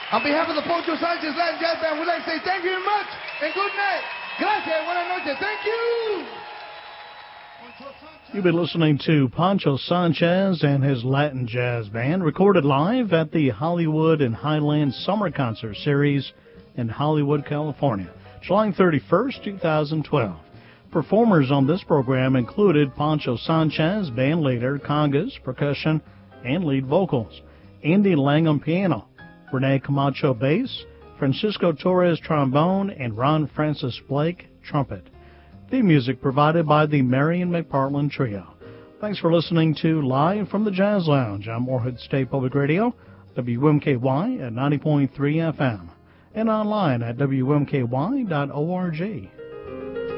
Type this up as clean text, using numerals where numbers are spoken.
On behalf of the Poncho Sanchez Latin Jazz Band, we'd like to say thank you very much and good night. Gracias, buenas noches. Thank you. You've been listening to Poncho Sanchez and his Latin Jazz Band, recorded live at the Hollywood and Highland Summer Concert Series in Hollywood, California, July 31st, 2012. Performers on this program included Poncho Sanchez, band leader, congas, percussion, and lead vocals, Andy Langham piano, Rene Camacho bass, Francisco Torres trombone, and Ron Francis Blake trumpet. Theme music provided by the Marion McPartland Trio. Thanks for listening to Live from the Jazz Lounge on Morehead State Public Radio, WMKY at 90.3 FM, and online at WMKY.org.